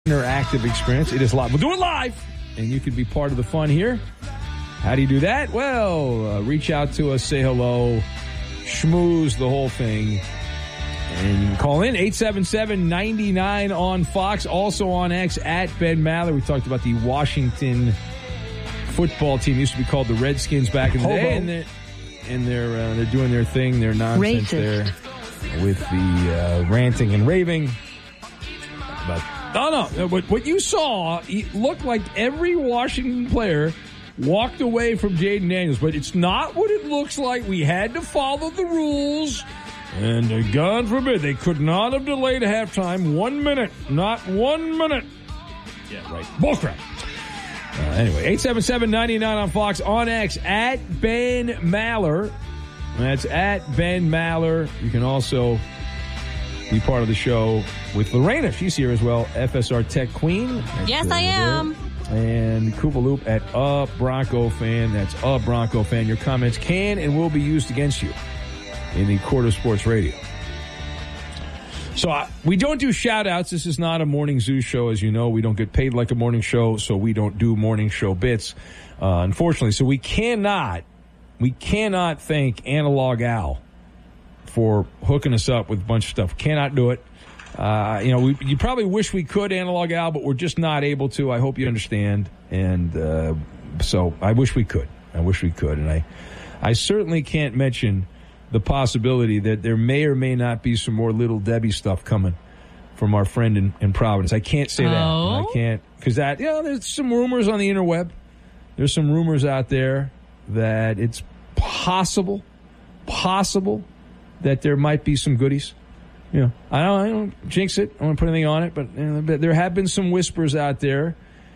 interactive experience. It is live. We'll do it live, and you can be part of the fun here. How do you do that? Well, reach out to us, say hello, schmooze the whole thing, and you can call in 877-99 on Fox, also on X at Ben Maller. We talked about the Washington football team. Used to be called the Redskins back in the day, and they're doing their thing, their nonsense there with the ranting and raving. But no. What you saw, it looked like every Washington player walked away from Jaden Daniels, but it's not what it looks like. We had to follow the rules, and God forbid, they could not have delayed halftime 1 minute. Not 1 minute. Yeah, right. Bullcrap. Anyway, 877-99 on Fox, on X, at Ben Maller. That's at Ben Maller. You can also be part of the show with Lorena. She's here as well, FSR Tech Queen. Yes, I am. And Koopaloop at Bronco Fan. That's Bronco Fan. Your comments can and will be used against you in the Court of Sports Radio. So we don't do shout-outs. This is not a Morning Zoo show, as you know. We don't get paid like a morning show, so we don't do morning show bits, unfortunately. So we cannot thank Analog Al for hooking us up with a bunch of stuff. Cannot do it. You probably wish we could, Analog Al, but we're just not able to. I hope you understand. And so I wish we could. And I certainly can't mention the possibility that there may or may not be some more Little Debbie stuff coming from our friend in Providence. I can't say that. I can't, because there's some rumors on the interweb. There's some rumors out there that it's possible that there might be some goodies. I don't jinx it. I don't put anything on it, but there have been some whispers out there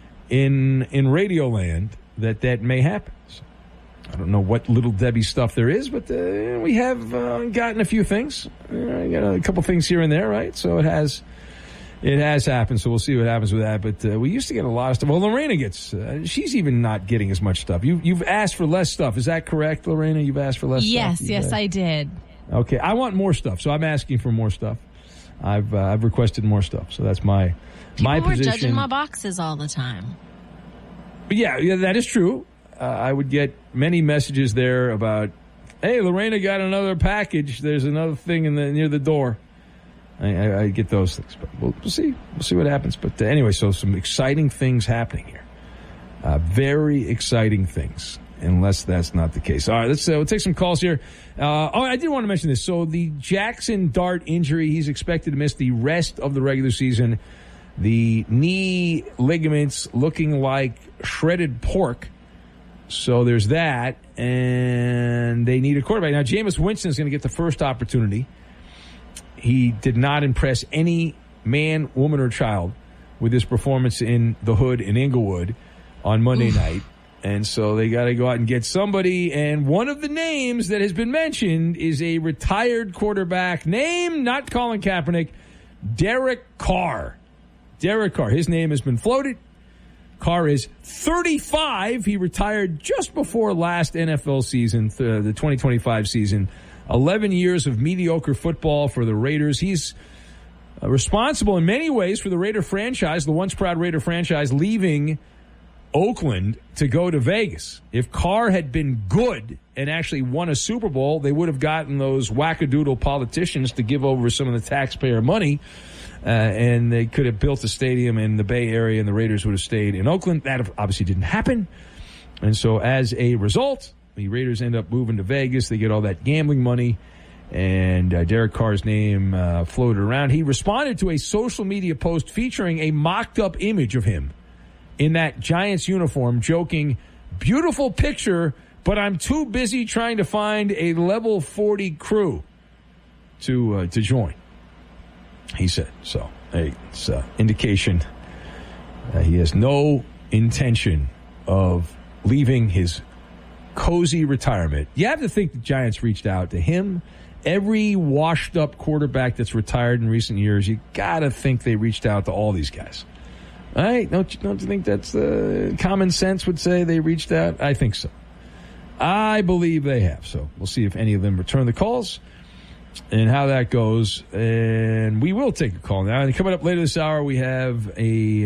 in Radioland that may happen. So, I don't know what Little Debbie stuff there is, but we have gotten a few things. I got a couple things here and there, right? So it has happened. So we'll see what happens with that. But we used to get a lot of stuff. Well, Lorena gets. She's even not getting as much stuff. You've asked for less stuff. Is that correct, Lorena? You've asked for less stuff. Yes, I did. Okay, I want more stuff, so I'm asking for more stuff. I've requested more stuff, so that's my position. People were judging my boxes all the time. Yeah, that is true. I would get many messages there about, hey, Lorena got another package. There's another thing near the door. I get those things, but we'll see. We'll see what happens. But anyway, so some exciting things happening here. Very exciting things. Unless that's not the case. All right, we'll take some calls here. I did want to mention this. So the Jackson Dart injury, he's expected to miss the rest of the regular season. The knee ligaments looking like shredded pork. So there's that, and they need a quarterback. Now, Jameis Winston is going to get the first opportunity. He did not impress any man, woman, or child with his performance in the hood in Inglewood on Monday night. And so they got to go out and get somebody. And one of the names that has been mentioned is a retired quarterback name, not Colin Kaepernick, Derek Carr. Derek Carr. His name has been floated. Carr is 35. He retired just before last NFL season, the 2025 season. 11 years of mediocre football for the Raiders. He's responsible in many ways for the Raider franchise, the once proud Raider franchise, leaving Oakland to go to Vegas. If Carr had been good and actually won a Super Bowl, they would have gotten those wackadoodle politicians to give over some of the taxpayer money, and they could have built a stadium in the Bay Area, and the Raiders would have stayed in Oakland. That obviously didn't happen. And so as a result, the Raiders end up moving to Vegas. They get all that gambling money, and Derek Carr's name floated around. He responded to a social media post featuring a mocked-up image of him in that Giants uniform, joking, "Beautiful picture, but I'm too busy trying to find a level 40 crew to join," he said. So, it's indication he has no intention of leaving his cozy retirement. You have to think the Giants reached out to him. Every washed-up quarterback that's retired in recent years, you got to think they reached out to all these guys. All right, don't you think that's common sense would say they reached out? I think so. I believe they have. So we'll see if any of them return the calls. and how that goes. And we will take a call now. And coming up later this hour, we have a